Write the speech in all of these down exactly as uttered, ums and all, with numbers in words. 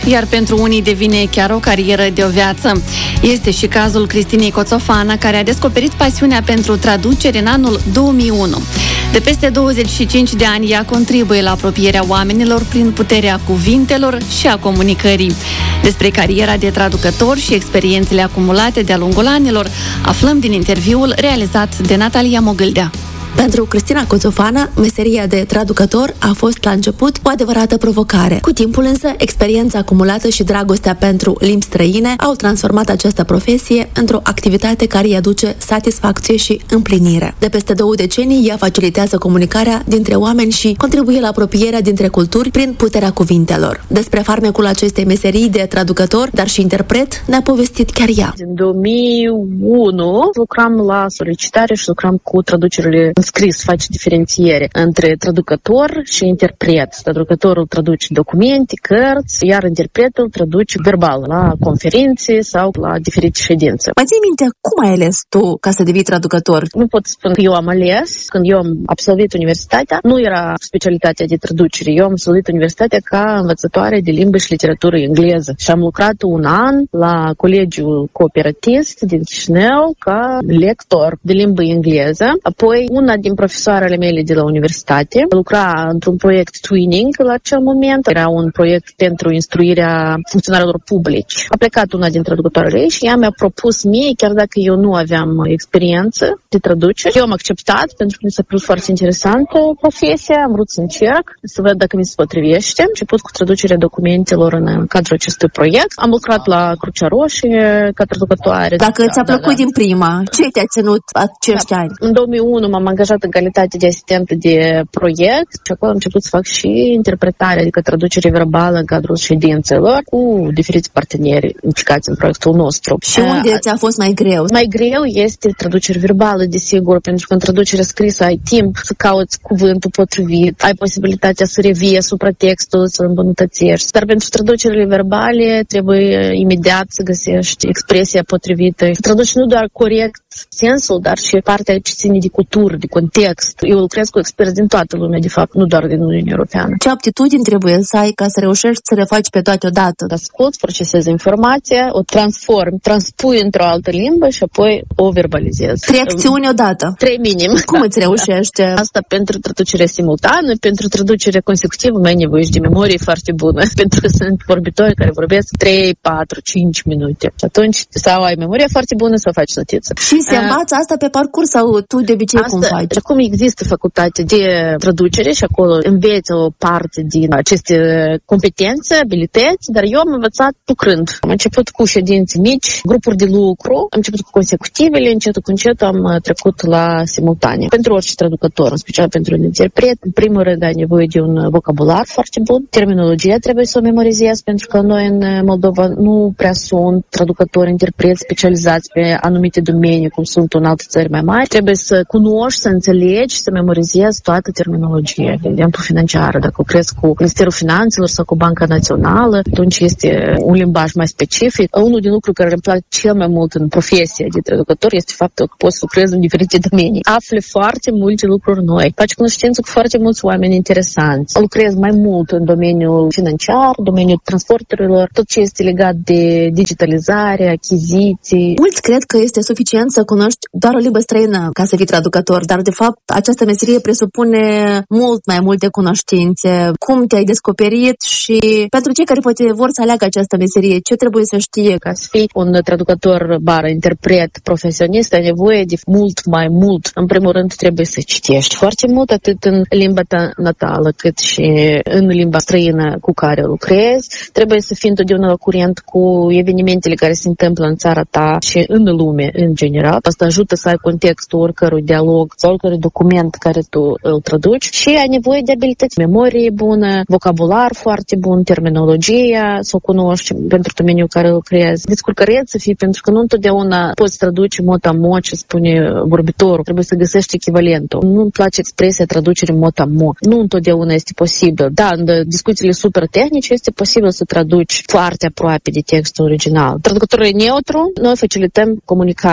iar pentru unii devine chiar o carieră de o viață. Este și cazul Cristinei Coțofana, care a descoperit pasiunea pentru traducere în anul două mii unu. De peste douăzeci și cinci de ani, ea contribuie la apropierea oamenilor prin puterea cuvintelor și a comunicării. Despre cariera de traducător și experiențele acumulate de-a lungul anilor, aflăm din interviul realizat de Natalia Mogâldea. Pentru Cristina Coțofana, meseria de traducător a fost la început o adevărată provocare. Cu timpul însă, experiența acumulată și dragostea pentru limbi străine au transformat această profesie într-o activitate care îi aduce satisfacție și împlinire. De peste două decenii, ea facilitează comunicarea dintre oameni și contribuie la apropierea dintre culturi prin puterea cuvintelor. Despre farmecul acestei meserii de traducător, dar și interpret, ne-a povestit chiar ea. În două mii unu lucram la solicitare și lucram cu traducerile în scris, face diferențiere între traducător și interpret. Traducătorul traduce documente, cărți, iar interpretul traduce verbal la conferințe sau la diferite ședințe. Mai ții minte cum ai ales tu ca să devii traducător? Nu pot spune că eu am ales. Când eu am absolvit universitatea, nu era specialitatea de traducere. Eu am absolvit universitatea ca învățătoare de limbă și literatură engleză și am lucrat un an la Colegiul Cooperatist din Chișinău ca lector de limbă engleză. Apoi, una din profesoarele mele de la universitate lucra într-un proiect twinning la acel moment. Era un proiect pentru instruirea funcționarilor publici. A plecat una din traducătoarele ei și ea mi-a propus mie, chiar dacă eu nu aveam experiență de traducere. Eu am acceptat pentru că mi s-a părut foarte interesantă profesia. Am vrut să încerc, să văd dacă mi se potrivește. Am început cu traducerea documentelor în cadrul acestui proiect. Am lucrat la Crucea Roșie ca traducătoare. Dacă da, ți-a plăcut da, da. din prima, ce te-a ținut acești da. ani? În două mii unu m-am angajat în calitate de asistentă de proiect și acolo am început să fac și interpretare, adică traducere verbală în cadrul ședințelor cu diferiți parteneri implicați în proiectul nostru. Și unde ți-a fost mai greu? Mai greu este traducere verbală, desigur, pentru că în traducere scrisă ai timp să cauți cuvântul potrivit, ai posibilitatea să revii asupra textului, să îmbunătățești. Dar pentru traducerile verbale trebuie imediat să găsești expresia potrivită. Să traduci nu doar corect sensul, dar și partea ce ține de cultură, de context. Eu lucrez cu experți din toată lumea, de fapt, nu doar din Uniunea Europeană. Ce aptitudini trebuie să ai ca să reușești să le faci pe toate odată? Asculți, procesezi informația, o transformi, transpui într-o altă limbă și apoi o verbalizezi. Trei acțiuni odată? Trei minim. Cum da, îți reușește? Da. Asta pentru traducere simultană, pentru traducere consecutivă mai nevoie și de memorie foarte bună, pentru că sunt vorbitori care vorbesc trei, patru, cinci minute. Și atunci sau ai memoria foarte bună sau faci notiță. Și se învață asta pe parcurs sau tu de obicei asta, cum faci? Acum există facultate de traducere și acolo înveți o parte din aceste competențe, abilități, dar eu am învățat lucrând. Am început cu ședințe mici, grupuri de lucru, am început cu consecutivele, încet cu încet am trecut la simultane. Pentru orice traducător, în special pentru un interpret, în primul rând ai nevoie de un vocabular foarte bun, terminologia trebuie să o memorizezi, pentru că noi în Moldova nu prea sunt traducători, interpreți specializați pe anumite domenii, cum sunt în alte țări mai mari. Trebuie să cunoști, să înțelegi, să memorizezi toată terminologia, de exemplu financiară. Dacă lucrezi cu Ministerul Finanțelor sau cu Banca Națională, atunci este un limbaj mai specific. Unul din lucruri care îmi plac cel mai mult în profesia de traducător este faptul că poți să lucrezi în diferite domenii. Afli foarte multe lucruri noi, faci cunoștință cu foarte mulți oameni interesanți. Lucrezi mai mult în domeniul financiar, domeniul transporturilor, tot ce este legat de digitalizare, achiziții. Mulți cred că este suficient să cunoști doar o limbă străină ca să fii traducător, dar de fapt această meserie presupune mult mai multe cunoștințe. Cum te-ai descoperit și pentru cei care poate vor să aleagă această meserie, ce trebuie să știe? Ca să fii un traducător bară interpret profesionist, ai nevoie de mult mai mult. În primul rând trebuie să citești foarte mult, atât în limba ta natală, cât și în limba străină cu care lucrezi. Trebuie să fii întotdeauna la curent cu evenimentele care se întâmplă în țara ta și în lume în general. Asta ajută să ai contextul oricărui dialog sau oricărui document care tu îl traduci și ai nevoie de abilități, memorie bună, vocabular foarte bun, terminologia, să o cunoști pentru domeniul care lucrezi. Descurcăreț să fii, pentru că nu întotdeauna poți traduce mot-a-mot ce spune vorbitorul. Trebuie să găsești echivalentul. Nu-mi place expresia traducere mot-a-mot. Nu întotdeauna este posibil. Da, în discuțiile super tehnice este posibil să traduci foarte aproape de textul original. Traducătorul e neutru, noi facilităm comunicarea. Nu încercăm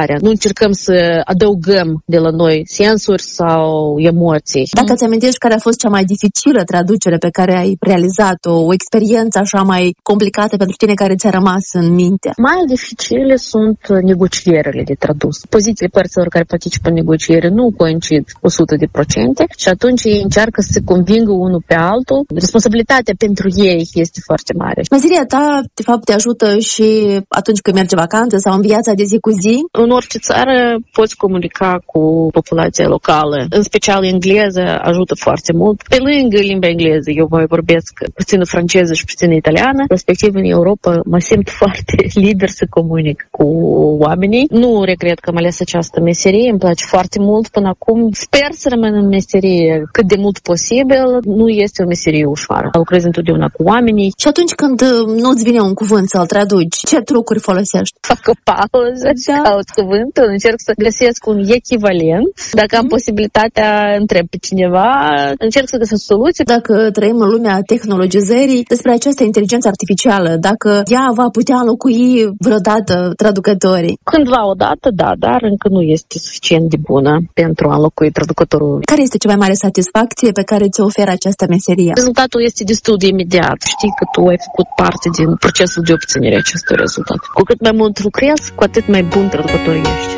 încercăm să adăugăm de la noi sensuri sau emoții. Dacă îți amintești care a fost cea mai dificilă traducere pe care ai realizat-o, o experiență așa mai complicată pentru tine care ți-a rămas în minte? Mai dificile sunt negocierile de tradus. Pozițiile părților care participă în negociere nu coincid o sută de procente și atunci ei încearcă să se convingă unul pe altul. Responsabilitatea pentru ei este foarte mare. Meseria ta, de fapt, te ajută și atunci când mergi vacanță sau în viața de zi cu zi? În orice țară poți comunica cu populația locală. În special engleză ajută foarte mult. Pe lângă limba engleză, eu mai vorbesc puțin franceză și puțin italiană. Respectiv, în Europa mă simt foarte liber să comunic cu oamenii. Nu regret că am ales această meserie, îmi place foarte mult până acum. Sper să rămân în meserie cât de mult posibil. Nu este o meserie ușoară. Lucrez întotdeauna cu oamenii. Și atunci când nu-ți vine un cuvânt să-l traduci, ce trucuri folosești? Fac o pauză da. și caut cuvântul, încerc să găsesc un echivalent. Dacă am posibilitatea, întreb pe cineva, încerc să găsesc soluții. Dacă trăim în lumea tehnologizării, despre această inteligență artificială, dacă ea va putea înlocui vreodată traducătorii? Cândva odată, da, dar încă nu este suficient de bună pentru a înlocui traducătorul. Care este cea mai mare satisfacție pe care ți-o oferă această meserie? Rezultatul este destul de imediat. Știi că tu ai făcut parte din procesul de obținere acestui rezultat. Cu cât mai mult lucrezi, cu atât mai bun traducător ești.